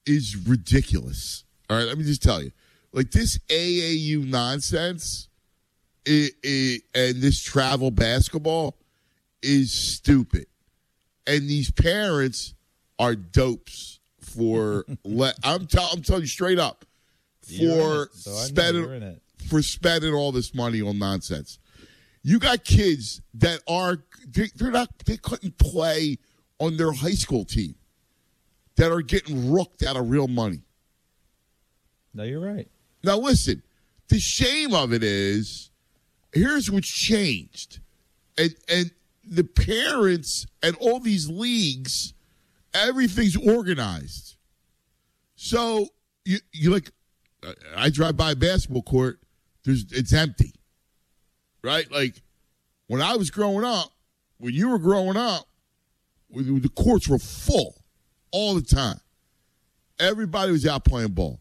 is ridiculous. All right, let me just tell you. Like this AAU nonsense and this travel basketball is stupid. And these parents are dopes for I'm telling you straight up for spending all this money on nonsense. You got kids that they couldn't play on their high school team that are getting rooked out of real money. No, you're right. Now listen, the shame of it is, here's what's changed. And the parents and all these leagues, everything's organized. So you like, I drive by a basketball court, it's empty. Right? Like when I was growing up, when you were growing up, the courts were full all the time. Everybody was out playing ball.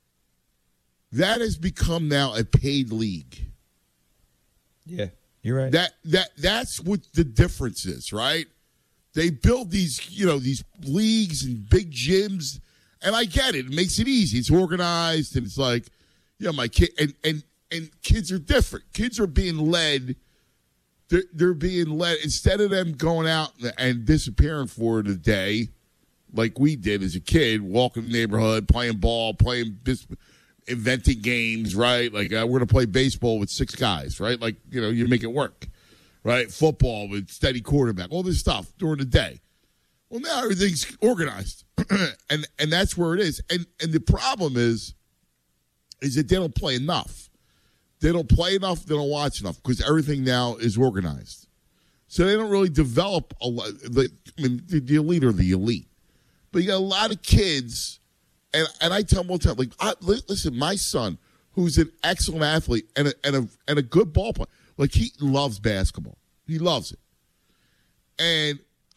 That has become now a paid league. Yeah, you're right. That's what the difference is, right? They build these leagues and big gyms, and I get it. It makes it easy. It's organized, and it's like, my kid and kids are different. Kids are being led. They're being led instead of them going out and disappearing for the day, like we did as a kid, walking the neighborhood, playing ball, inventing games, right? Like we're going to play baseball with 6 guys, right? Like, you make it work, right? Football with steady quarterback, all this stuff during the day. Well, now everything's organized, and that's where it is. And the problem is that they don't play enough. They don't play enough. They don't watch enough because everything now is organized. So they don't really develop a lot. The elite are the elite. But you got a lot of kids, and I tell them all the time, listen, my son, who's an excellent athlete and a good ball player, like he loves basketball. He loves it. And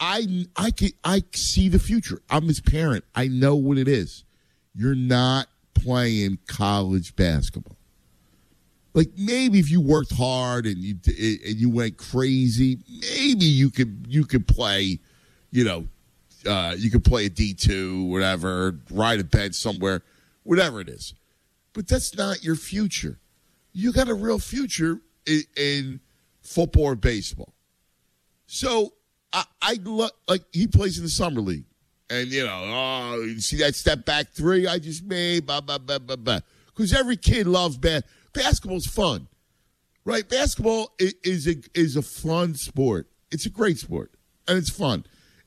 I see the future. I'm his parent. I know what it is. You're not playing college basketball. Like maybe if you worked hard and you went crazy, maybe you could play, you could play a D2, whatever, ride a bench somewhere, whatever it is. But that's not your future. You got a real future in football or baseball. So I look like he plays in the summer league, and you see that step back 3 I just made, blah blah blah blah blah. Because every kid loves basketball's fun, right? Basketball is a fun sport. It's a great sport, and it's fun.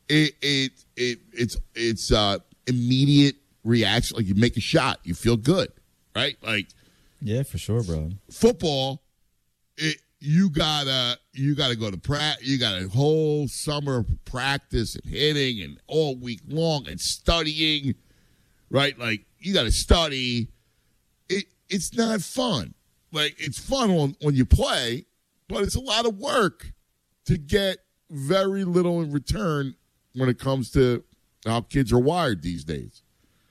It's immediate reaction. Like you make a shot, you feel good, right? Like yeah, for sure, bro. Football, you gotta go to practice. You got a whole summer of practice and hitting, and all week long and studying, right? Like you got to study. It's not fun. Like it's fun when you play, but it's a lot of work to get very little in return when it comes to how kids are wired these days.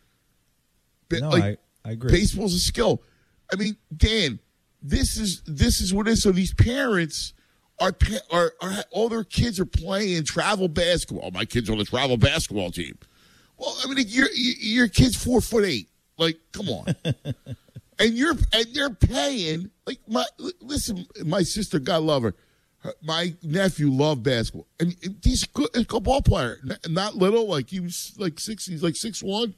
No, I agree. Baseball's a skill. I mean, Dan, this is what it is. So these parents are all their kids are playing travel basketball. Oh, my kid's on the travel basketball team. Well, I mean, your kid's 4'8". Like, come on. And they're paying like my sister, God love her. My nephew loved basketball, and he's a good ball player. Not little, like he was like 6. He's like 6'1".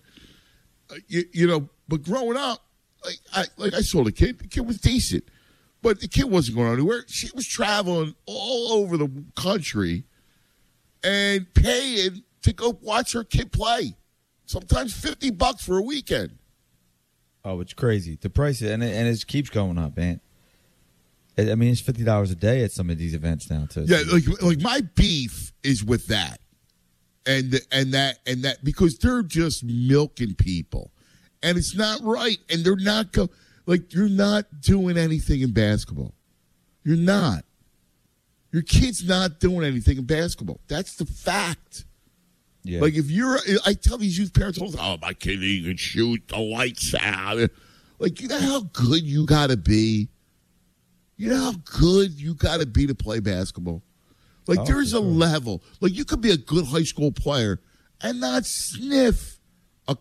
But growing up, I saw the kid. The kid was decent, but the kid wasn't going anywhere. She was traveling all over the country and paying to go watch her kid play. Sometimes $50 for a weekend. Oh, it's crazy. The price, and it keeps going up, man. I mean, it's $50 a day at some of these events now, too. Yeah, like my beef is with that, and that because they're just milking people, and it's not right, and they're not you're not doing anything in basketball. You're not. Your kid's not doing anything in basketball. That's the fact. Yeah. Like I tell these youth parents, oh, my kid, he can shoot the lights out. Like, you know how good you got to be? You know how good you got to be to play basketball? Like, there's a level. Like, you could be a good high school player and not sniff